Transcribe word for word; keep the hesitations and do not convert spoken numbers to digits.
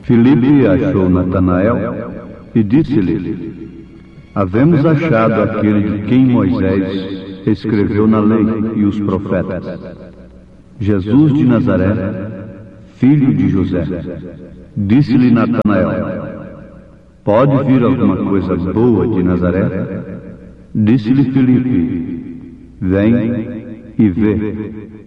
Filipe achou Natanael e disse-lhe: havemos achado aquele de quem Moisés escreveu na lei e os profetas, Jesus de Nazaré, filho de José. Disse-lhe Natanael: pode vir alguma coisa boa de Nazaré? Disse-lhe Filipe: vem e vê.